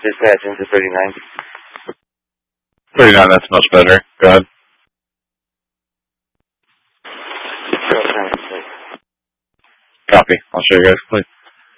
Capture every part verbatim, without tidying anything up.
dispatch into thirty-nine. thirty-nine, that's much better. Go ahead. Copy. I'll show you guys, please.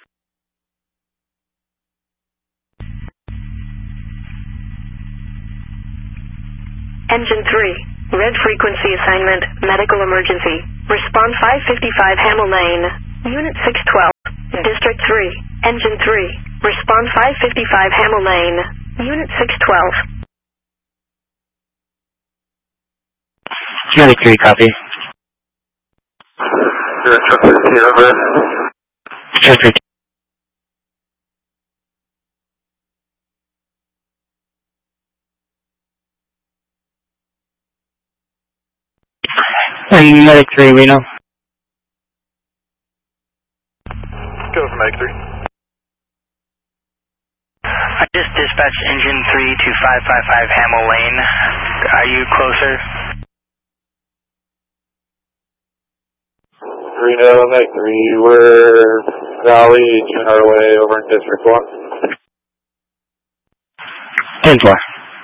Engine three, red frequency assignment, medical emergency. Response five fifty-five Hamel Lane, Unit six twelve, District three, Engine three. Response five fifty-five Hamel Lane, Unit six twelve. Unit three, copy. District And Medic three, we know. Go for Medic three. I just dispatched Engine three to five five five Hamel Lane. Are you closer? Reno, Medic three, we're Valley, two hundred away over in District one. ten four.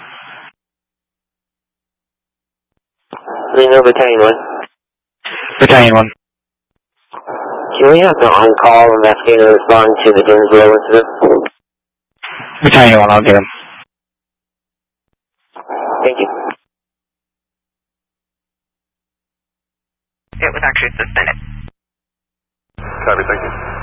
Reno, Battalion one. Battalion one. Can we have the on-call investigator respond to the Dinsdale incident? Battalion one, I'll get him. Thank you. It was actually suspended. Copy, thank you.